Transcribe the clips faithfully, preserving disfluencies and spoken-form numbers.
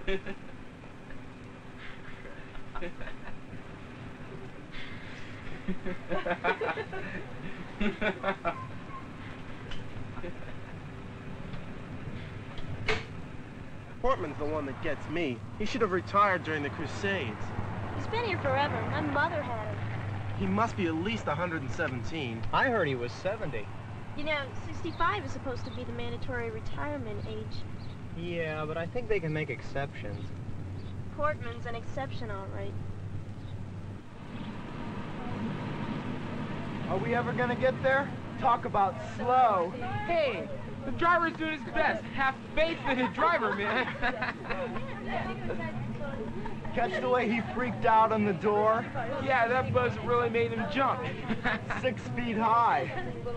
Portman's the one that gets me. He should have retired during the Crusades. He's been here forever. My mother had him. He must be at least one hundred seventeen. I heard he was seventy. You know, sixty-five is supposed to be the mandatory retirement age. Yeah, but I think they can make exceptions. Portman's an exception, all right. Are we ever gonna get there? Talk about slow. Hey, the driver's doing his best. Have faith in the driver, man. Catch the way he freaked out on the door? Yeah, that buzz really made him jump. Six feet high.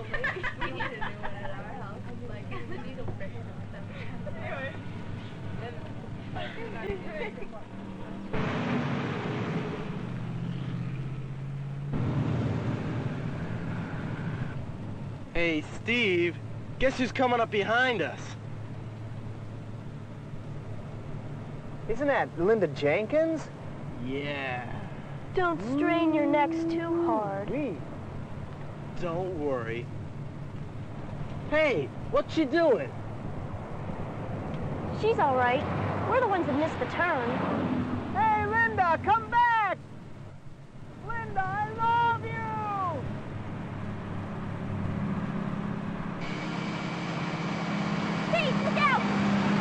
Hey, Steve, guess who's coming up behind us? Isn't that Linda Jenkins? Yeah. Don't strain your necks too hard. Me? Don't worry. Hey, what's she doing? She's all right. We're the ones that missed the turn.